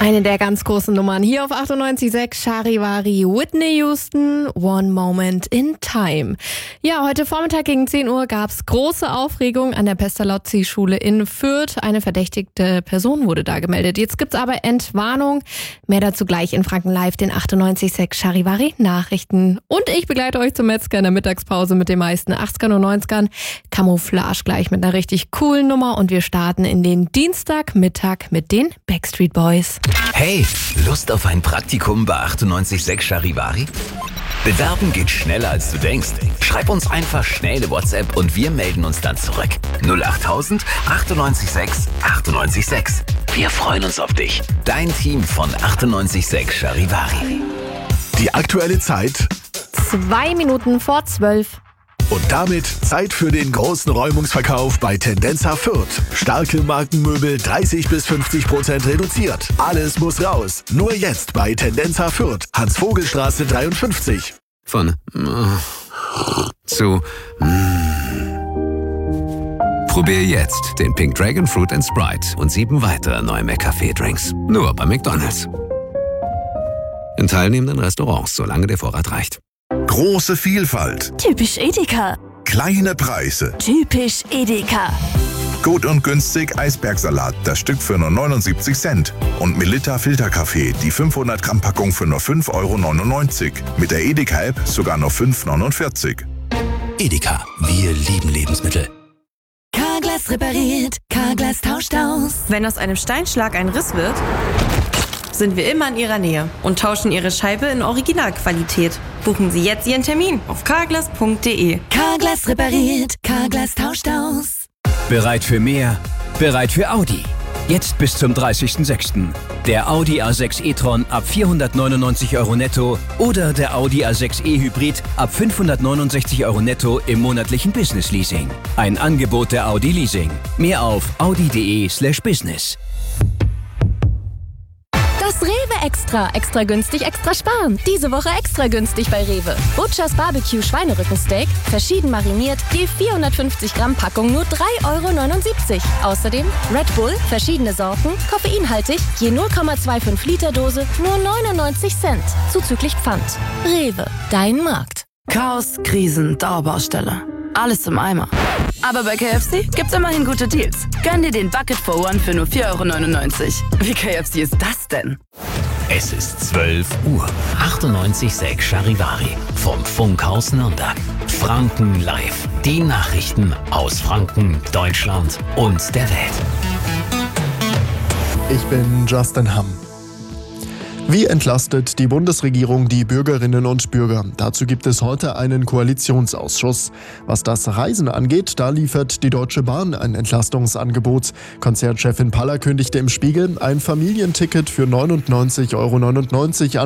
Eine der ganz großen Nummern hier auf 98.6 Charivari, Whitney Houston, One Moment in Time. Ja, heute Vormittag gegen 10 Uhr gab's große Aufregung an der Pestalozzi-Schule in Fürth. Eine verdächtigte Person wurde da gemeldet. Jetzt gibt's aber Entwarnung. Mehr dazu gleich in Franken Live, den 98.6 Charivari Nachrichten. Und ich begleite euch zum Metzger in der Mittagspause mit den meisten 80ern und 90ern. Camouflage gleich mit einer richtig coolen Nummer. Und wir starten in den Dienstagmittag mit den Backstreet Boys. Hey, Lust auf ein Praktikum bei 98.6 Charivari? Bewerben geht schneller, als du denkst. Schreib uns einfach schnell eine WhatsApp und wir melden uns dann zurück. 08000 98.6 98.6. Wir freuen uns auf dich. Dein Team von 98.6 Charivari. Die aktuelle Zeit 2 Minuten vor 12. und damit Zeit für den großen Räumungsverkauf bei Tendenza Fürth. Starke Markenmöbel 30-50% reduziert. Alles muss raus. Nur jetzt bei Tendenza Fürth. Hans-Vogel-Straße 53. Von zu Probier jetzt den Pink Dragon Fruit and Sprite und 7 weitere neue McCafé-Drinks. Nur bei McDonald's. In teilnehmenden Restaurants, solange der Vorrat reicht. Große Vielfalt, Typisch Edeka. kleine Preise. Typisch Edeka. Gut und günstig Eisbergsalat, das Stück für nur 79 Cent. Und Melitta Filterkaffee, die 500 Gramm Packung für nur 5,99 €. Mit der Edeka-App sogar nur 5,49 €. Edeka, wir lieben Lebensmittel. Carglass repariert, Carglass tauscht aus. Wenn aus einem Steinschlag ein Riss wird, sind wir immer in Ihrer Nähe und tauschen Ihre Scheibe in Originalqualität. Buchen Sie jetzt Ihren Termin auf carglass.de. Carglass repariert, Carglass tauscht aus. Bereit für mehr? Bereit für Audi. Jetzt bis zum 30.06. Der Audi A6 e-tron ab 499 € netto oder der Audi A6 e-Hybrid ab 569 € netto im monatlichen Business-Leasing. Ein Angebot der Audi Leasing. Mehr auf audi.de/business. Das Rewe Extra. Extra günstig, extra sparen. Diese Woche extra günstig bei Rewe. Butchers Barbecue Schweinerückensteak, verschieden mariniert, je 450 Gramm Packung nur 3,79 €. Außerdem Red Bull, verschiedene Sorten, koffeinhaltig, je 0,25 Liter Dose, nur 99 Cent. Zuzüglich Pfand. Rewe, dein Markt. Chaos, Krisen, Dauerbaustelle. Alles im Eimer. Aber bei KFC gibt's immerhin gute Deals. Gönn dir den Bucket for One für nur 4,99 €. Wie KFC ist das denn? Es ist 12 Uhr. 98.6 Charivari vom Funkhaus Nürnberg. Franken Live. Die Nachrichten aus Franken, Deutschland und der Welt. Ich bin Justin Hamm. Wie entlastet die Bundesregierung die Bürgerinnen und Bürger? Dazu gibt es heute einen Koalitionsausschuss. Was das Reisen angeht, da liefert die Deutsche Bahn ein Entlastungsangebot. Konzernchefin Paller kündigte im Spiegel ein Familienticket für 99,99 € an.